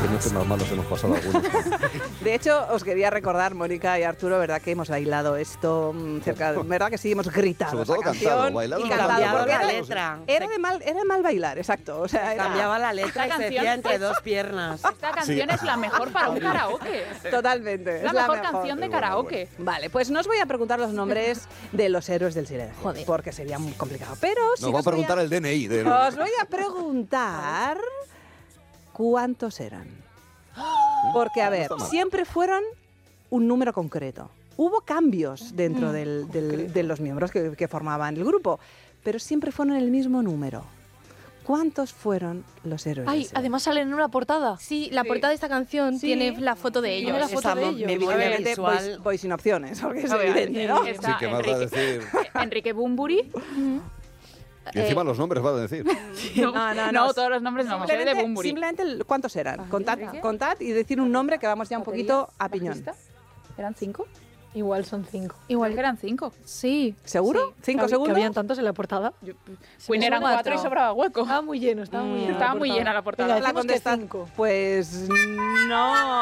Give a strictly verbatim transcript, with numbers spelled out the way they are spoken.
qué noches más malas hemos pasado algunos. De hecho, os quería recordar, Mónica y Arturo, ¿verdad que hemos bailado esto mm, cerca? ¿Verdad que sí? Hemos gritado Sobre esa todo canción cantado, bailado y no cantado, cambiaba porque la era, letra. era de mal, era de mal bailar, exacto. O sea, era- Cambiaba la letra y se canción- decía entre dos piernas. Esta canción es la mejor para un karaoke. Totalmente. Es la es mejor canción de Es buena, karaoke. Vale, pues no os voy a preguntar los nombres de los héroes del silencio, Joder. porque sería muy complicado. Pero sí Nos que va a os voy preguntar el D N I. De... Os voy a preguntar cuántos eran. Porque, a ver, está mal. siempre fueron un número concreto. Hubo cambios dentro del- del- de los miembros que, que formaban el grupo, pero siempre fueron el mismo número. ¿Cuántos fueron los héroes? Ay, del silencio? además salen en una portada. Sí, la Sí. portada de esta canción Sí. tiene la foto de Tiene ellos. la foto Esa de mo- ellos. memoria Obviamente voy, visual. voy sin opciones, porque es A ver, evidente, ¿no? está Sí, que más va a Enrique, decir. Enrique Bunbury. Y encima los nombres va a decir. No, No, no, no, no. todos los nombres no, vamos a ir de Simplemente, Bunbury. simplemente el- ¿cuántos eran? Contad, Enrique. contad y decir un nombre que vamos ya un poquito a piñón. ¿Bajista? ¿Eran cinco? Igual son cinco. Igual Igual que eran cinco. Sí. ¿Seguro? ¿Cinco Que hab- segundos? Que habían tantos en la portada. Queen eran cuatro. cuatro y sobraba hueco. Estaba muy lleno, estaba muy Mm. lleno. Estaba muy llena la portada. Venga, La decimos que contesta- cinco. Pues no.